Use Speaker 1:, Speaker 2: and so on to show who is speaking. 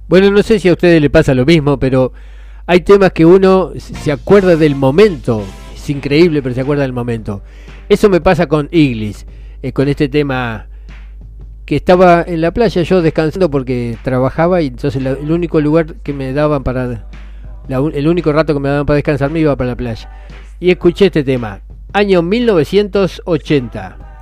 Speaker 1: Bueno, no sé si a ustedes les pasa lo mismo, pero hay temas que uno se acuerda del momento. Es increíble, pero se acuerda del momento. Eso me pasa con Iglis, con este tema que estaba en la playa yo descansando porque trabajaba y entonces el único lugar que me daban para... el único rato que me daban para descansar me iba para la playa. Y escuché este tema, año 1980.